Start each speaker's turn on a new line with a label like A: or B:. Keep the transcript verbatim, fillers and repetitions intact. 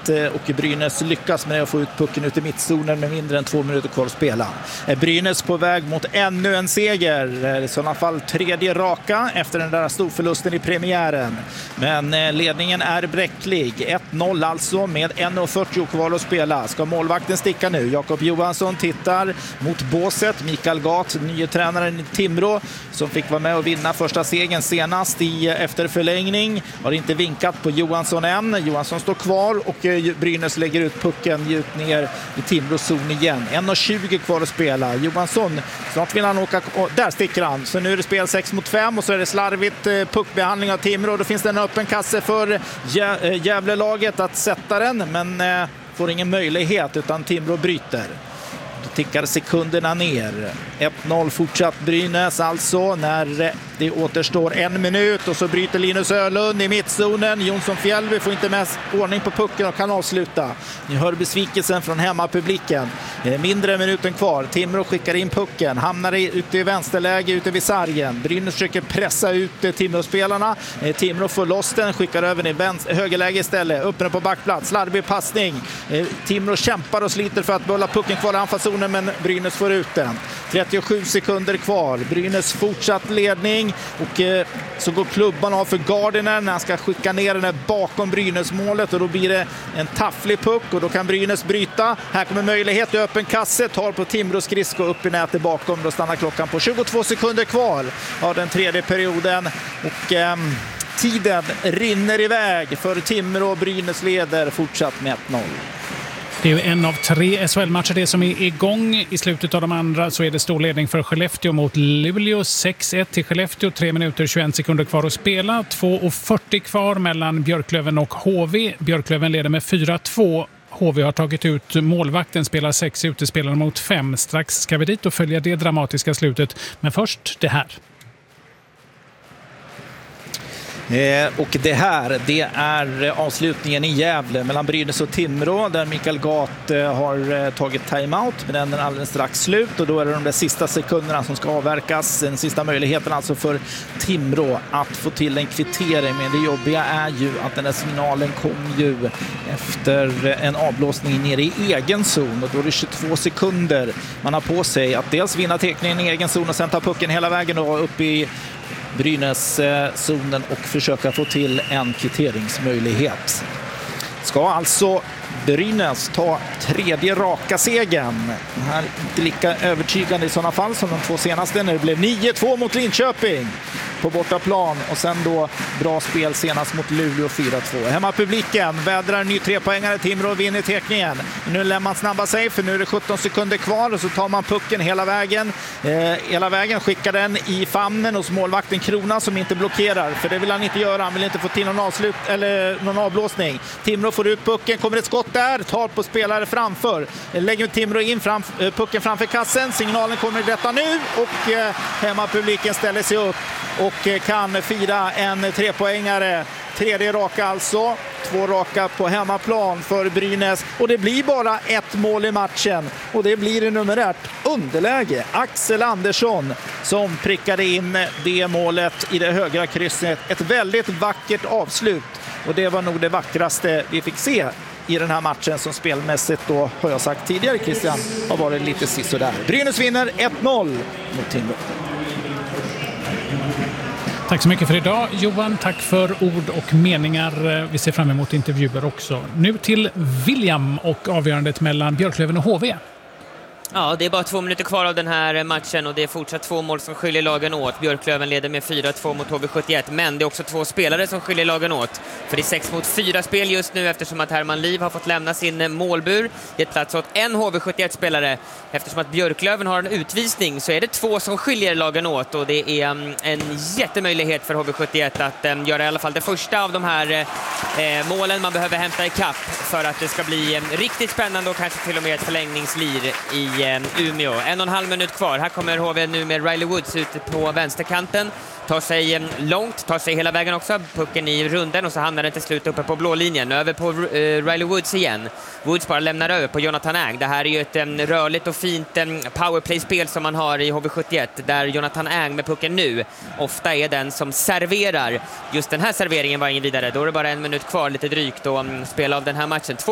A: och Brynäs lyckas med att få ut pucken ut i mittzonen med mindre än två minuter kvar att spela. Brynäs på väg mot ännu en seger, i sådana fall tredje raka efter den där storförlusten i premiären. Men ledningen är bräcklig, ett noll alltså med en fyrtio kvar att spela. Ska målvakten sticka nu? Jakob Johansson tittar mot båset. Mikael Gat, nye tränaren i Timrå, som fick vara med och vinna första segern senast i efter förlängning, har inte vinkat på Johansson än. Johansson står kvar och Brynäs lägger ut pucken djupt ner i Timrås zon igen. en tjugo kvar att spela. Johansson, snart vill han åka, där sticker han. Så nu är det spel sex mot fem och så är det slarvigt puckbehandling av Timrå. Då finns det en öppen kasse för Gävlelaget att sätta den, men eh, får ingen möjlighet utan Timrå bryter. Då tickar sekunderna ner. ett noll fortsatt Brynäs alltså när det återstår en minut och så bryter Linus Ölund i mittzonen. Jonsson Fjällby får inte mest ordning på pucken och kan avsluta. Ni hör besvikelsen från hemmapubliken. Mindre än minuten kvar. Timrå skickar in pucken. Hamnar ute i vänsterläge ute vid sargen. Brynäs försöker pressa ut Timrå-spelarna. Timrå får loss den. Skickar över i vänster, högerläge istället. Öppnar på backplats. Slarvig passning. Timrå kämpar och sliter för att behålla pucken kvar i anfallszonen, men Brynäs får ut den. trettiosju sekunder kvar. Brynäs fortsatt ledning och eh, så går klubban av för Gardiner när han ska skicka ner den bakom Brynäs-målet och då blir det en tafflig puck och då kan Brynäs bryta. Här kommer möjlighet till öppen kasse, tar på Timrå skridsko upp i nätet bakom. Då stannar klockan på tjugotvå sekunder kvar av den tredje perioden och eh, tiden rinner iväg för Timrå och Brynäs leder fortsatt med ett noll.
B: Det är ju en av tre S H L-matcher det som är igång. I slutet av de andra så är det stor ledning för Skellefteå mot Luleå. sex ett till Skellefteå, tre minuter tjugoen sekunder kvar att spela. två fyrtio kvar mellan Björklöven och H V. Björklöven leder med fyra två. H V har tagit ut målvakten, spelar sex utespelare mot fem. Strax ska vi dit och följa det dramatiska slutet. Men först det här.
A: Eh, och det här, det är avslutningen i Gävle mellan Brynäs och Timrå där Mikael Gat eh, har eh, tagit timeout, men den är alldeles strax slut och då är det de där sista sekunderna som ska avverkas. Den sista möjligheten alltså för Timrå att få till en kvittering, men det jobbiga är ju att den här signalen kom ju efter en avblåsning nere i egen zon och då är det tjugotvå sekunder man har på sig att dels vinna teckningen i egen zon och sen ta pucken hela vägen då upp i Brynäs-zonen och försöka få till en kvitteringsmöjlighet. Ska alltså Brynäs ta tredje raka segern. Den här inte lika övertygande i sådana fall som de två senaste när det blev nio två mot Linköping på bortaplan och sen då bra spel senast mot Luleå fyra två. Hemmapubliken vädrar en ny trepoängare. Timrå vinner teckningen. Nu lämnar man snabba sig för nu är det sjutton sekunder kvar och så tar man pucken hela vägen. Eh, hela vägen skickar den i famnen hos målvakten Krona som inte blockerar, för det vill han inte göra. Han vill inte få till någon avslut eller någon avblåsning. Timrå får ut pucken, kommer ett skott där, tar på spelare framför. Lägger Timrå in fram, pucken framför kassen. Signalen kommer i detta nu och eh, hemmapubliken ställer sig upp och kan fira en trepoängare. Tredje raka alltså. Två raka på hemmaplan för Brynäs. Och det blir bara ett mål i matchen. Och det blir i numerärt underläge. Axel Andersson som prickade in det målet i det högra krysset. Ett väldigt vackert avslut. Och det var nog det vackraste vi fick se i den här matchen som spelmässigt då, har jag sagt tidigare Christian, har varit lite sisådär. Brynäs vinner ett noll mot Timrå.
B: Tack så mycket för idag Johan, tack för ord och meningar. Vi ser fram emot intervjuer också. Nu till William och avgörandet mellan Björklöven och H V.
C: Ja, det är bara två minuter kvar av den här matchen och det är fortsatt två mål som skiljer lagen åt. Björklöven leder med fyra två mot H V sjuttioett, men det är också två spelare som skiljer lagen åt. För det är sex mot fyra spel just nu eftersom att Herman Liv har fått lämna sin målbur. Det är plats åt en H V sjuttioett-spelare. Eftersom att Björklöven har en utvisning så är det två som skiljer lagen åt och det är um, en jättemöjlighet för H V sjuttioett att um, göra i alla fall det första av de här uh, målen man behöver hämta i kapp för att det ska bli um, riktigt spännande och kanske till och med ett förlängningslir i Umeå. En och en halv minut kvar. Här kommer H V nu med Riley Woods ute på vänsterkanten. Tar sig långt, tar sig hela vägen också. Pucken i runden och så hamnar den till slut uppe på blå linjen. Över på uh, Riley Woods igen. Woods bara lämnar över på Jonathan Ang. Det här är ju ett um, rörligt och fint um, powerplay-spel som man har i H V sjuttioett. Där Jonathan Ang med pucken nu ofta är den som serverar. Just den här serveringen var ingen vidare. Då är det bara en minut kvar lite drygt och um, spela av den här matchen.